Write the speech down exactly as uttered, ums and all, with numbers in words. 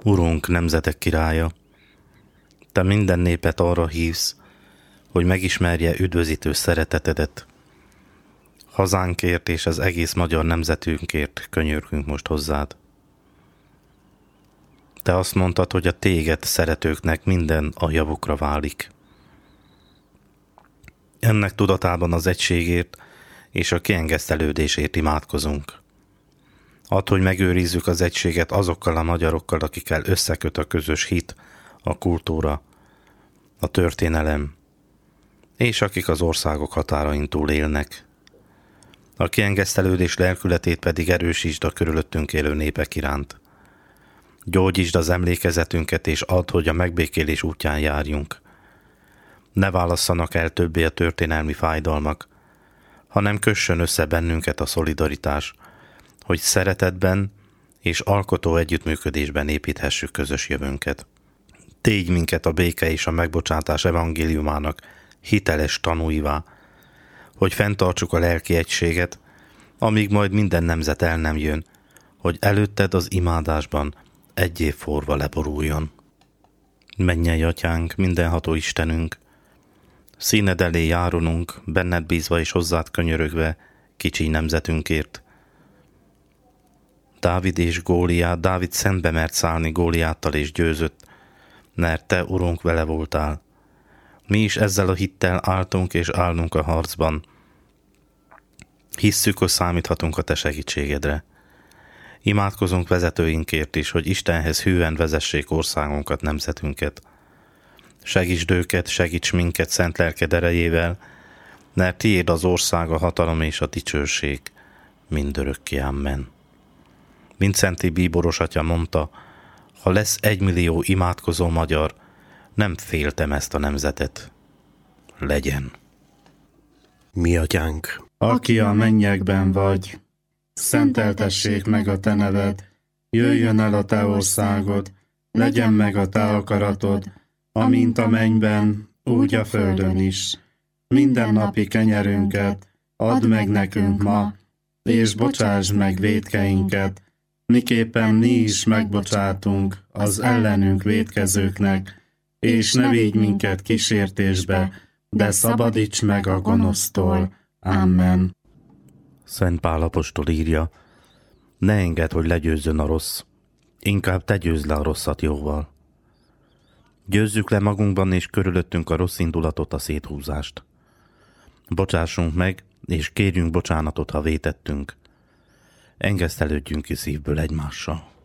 Urunk, nemzetek királya, te minden népet arra hívsz, hogy megismerje üdvözítő szeretetedet. Hazánkért és az egész magyar nemzetünkért könyörgünk most hozzád. Te azt mondtad, hogy a téged szeretőknek minden a javukra válik. Ennek tudatában az egységért és a kiengesztelődésért imádkozunk. Add, hogy megőrizzük az egységet azokkal a magyarokkal, akikkel összeköt a közös hit, a kultúra, a történelem, és akik az országok határain túl élnek. A kiengesztelődés lelkületét pedig erősítsd a körülöttünk élő népek iránt. Gyógyítsd az emlékezetünket, és add, hogy a megbékélés útján járjunk. Ne válasszanak el többé a történelmi fájdalmak, hanem kössön össze bennünket a szolidaritás, hogy szeretetben és alkotó együttműködésben építhessük közös jövőnket. Tégy minket a béke és a megbocsátás evangéliumának hiteles tanúivá, hogy fenntartsuk a lelki egységet, amíg majd minden nemzet el nem jön, hogy előtted az imádásban egy év forva leboruljon. Mennyei Atyánk, mindenható Istenünk, színed elé járulunk, benned bízva és hozzád könyörögve kicsi nemzetünkért. Dávid és Góliát, Dávid szembe mert szállni Góliáttal és győzött, mert te, Urunk, vele voltál. Mi is ezzel a hittel álltunk és állunk a harcban. Hisszük, hogy számíthatunk a te segítségedre. Imádkozunk vezetőinkért is, hogy Istenhez hűen vezessék országunkat, nemzetünket. Segítsd őket, segíts minket szent lelked erejével, mert tiéd az ország, a hatalom és a dicsőség mindörökké. Amen. Vincenti bíboros atya mondta, ha lesz egymillió imádkozó magyar, nem féltem ezt a nemzetet. Legyen. Mi atyánk, aki a mennyekben vagy, szenteltessék meg a te neved, jöjjön el a te országod, legyen meg a te akaratod, amint a mennyben, úgy a földön is. Minden napi kenyerünket add meg nekünk ma, és bocsásd meg vétkeinket, miképpen mi is megbocsátunk az ellenünk vétkezőknek, és ne védj minket kísértésbe, de szabadíts meg a gonosztól. Amen. Szent Pál apostol írja, ne engedd, hogy legyőzzön a rossz, inkább te győzd le a rosszat jóval. Győzzük le magunkban és körülöttünk a rossz indulatot, a széthúzást. Bocsássunk meg, és kérjünk bocsánatot, ha vétettünk. Engesztelődjünk ki szívből egymással.